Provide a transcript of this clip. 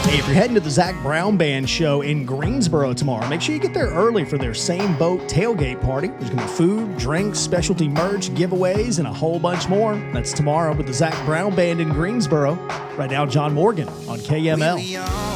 Hey, if you're heading to the Zach Brown Band show in Greensboro tomorrow, make sure you get there early for their Same Boat tailgate party. There's going to be food, drinks, specialty merch, giveaways, and a whole bunch more. That's tomorrow with the Zach Brown Band in Greensboro. Right now, John Morgan on KML.